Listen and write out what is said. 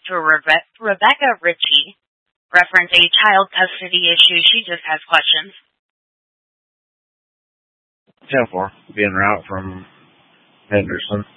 to Rebecca Ritchie. Reference a child custody issue. She just has questions. 10-4, being route from Henderson.